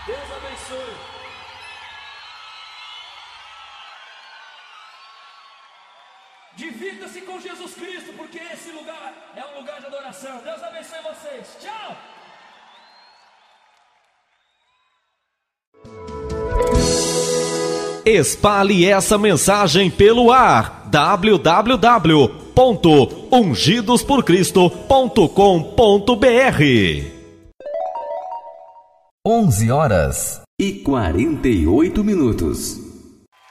Deus abençoe. Divirta-se com Jesus Cristo, porque esse lugar é um lugar de adoração. Deus abençoe vocês. Tchau! Espalhe essa mensagem pelo ar. www.ungidosporcristo.com.br 11h48.